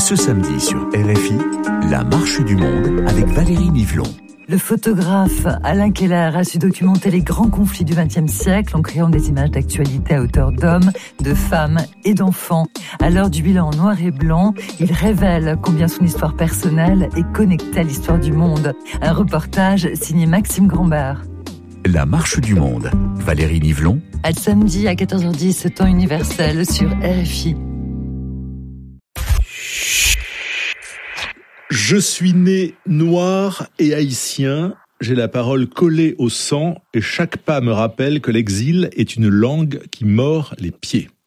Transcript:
Ce samedi sur RFI, la marche du monde avec Valérie Nivelon. Le photographe Alain Keller a su documenter les grands conflits du XXe siècle en créant des images d'actualité à hauteur d'hommes, de femmes et d'enfants. À l'heure du bilan en noir et blanc, il révèle combien son histoire personnelle est connectée à l'histoire du monde. Un reportage signé Maxime Grambert. La marche du monde, Valérie Nivelon. À samedi à 14h10, temps universel sur RFI. Je suis né noir et haïtien, j'ai la parole collée au sang et chaque pas me rappelle que l'exil est une langue qui mord les pieds.